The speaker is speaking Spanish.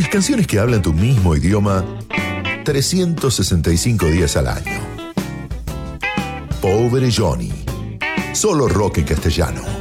las canciones que hablan tu mismo idioma 365 días al año. Pobre Johnny. Solo rock en castellano.